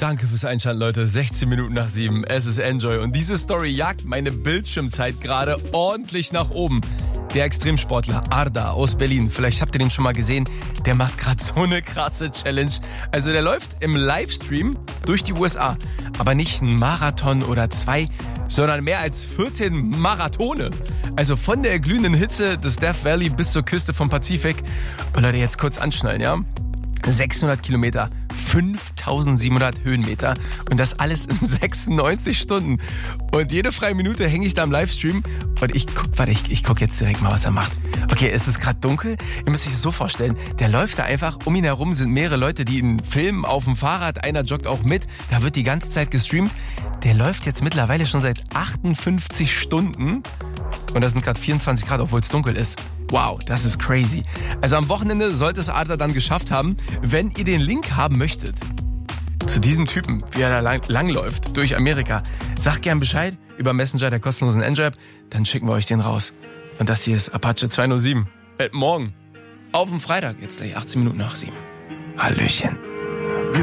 Danke fürs Einschalten, Leute. 16 Minuten nach 7. Es ist Enjoy. Und diese Story jagt meine Bildschirmzeit gerade ordentlich nach oben. Der Extremsportler Arda aus Berlin, vielleicht habt ihr den schon mal gesehen, der macht gerade so eine krasse Challenge. Also der läuft im Livestream durch die USA. Aber nicht ein Marathon oder 2, sondern mehr als 14 Marathone. Also von der glühenden Hitze des Death Valley bis zur Küste vom Pazifik. Und Leute, jetzt kurz anschnallen, ja? 600 Kilometer, 5700 Höhenmeter und das alles in 96 Stunden. Und jede freie Minute hänge ich da im Livestream und ich guck jetzt direkt mal, was er macht. Okay, es ist gerade dunkel. Ihr müsst euch das so vorstellen, der läuft da einfach, um ihn herum sind mehrere Leute, die ihn filmen auf dem Fahrrad, einer joggt auch mit, da wird die ganze Zeit gestreamt. Der läuft jetzt mittlerweile schon seit 58 Stunden und das sind gerade 24 Grad, obwohl es dunkel ist. Wow, das ist crazy. Also am Wochenende sollte es Arda dann geschafft haben. Wenn ihr den Link haben möchtet zu diesem Typen, wie er da langläuft durch Amerika, sagt gern Bescheid über Messenger der kostenlosen Enjoy-App, dann schicken wir euch den raus. Und das hier ist Apache 207. Morgen auf dem Freitag, jetzt gleich 18 Minuten nach 7. Hallöchen.